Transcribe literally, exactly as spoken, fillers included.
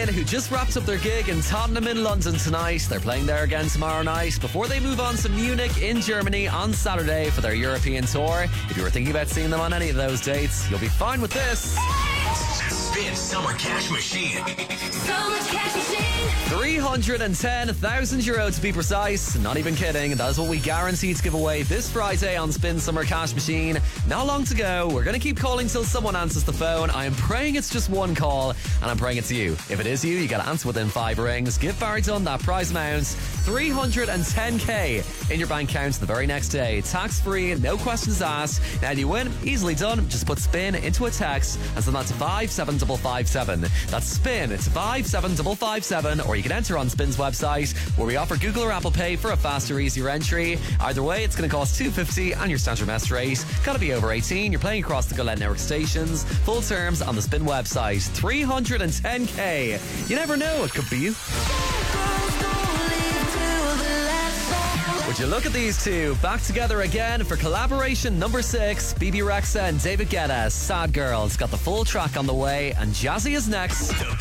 who just wrapped up their gig in Tottenham in London tonight. They're playing there again tomorrow night before they move on to Munich in Germany on Saturday for their European tour. If you were thinking about seeing them on any of those dates, you'll be fine with this. Spin Summer Cash Machine. Summer Cash Machine. three hundred ten thousand euro to be precise. Not even kidding. That is what we guarantee to give away this Friday on Spin Summer Cash Machine. Not long to go. We're going to keep calling till someone answers the phone. I am praying it's just one call, and I'm praying it's you. If it is you, you got to answer within five rings. Give Barry Dunn that prize amount, three hundred ten k in your bank account the very next day. Tax free, no questions asked. Now, do you win? Easily done. Just put spin into a text and send that to five seven five five seven. That's spin. It's five seven five five seven, or you can enter on Spin's website, where we offer Google or Apple Pay for a faster, easier entry. Either way, it's going to cost two dollars fifty on your standard mess rate. Got to be over eighteen. You're playing across the Gillette Network stations. Full terms on the Spin website. three hundred ten k. You never know, it could be you. Would you look at these two back together again for collaboration number six? Bebe Rexha and David Guetta, Sad Girls. Got the full track on the way, and Jazzy is next.